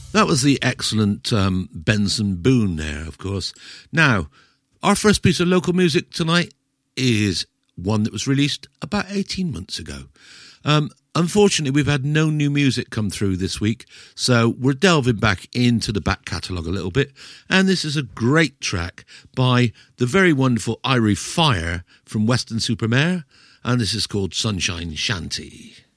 That was the excellent Benson Boone there, of course. Now, our first piece of local music tonight is one that was released about 18 months ago. Unfortunately, we've had no new music come through this week, so we're delving back into the back catalogue a little bit, and this is a great track by the very wonderful Irie Fire from Weston-super-Mare, and this is called Sunshine Shanty.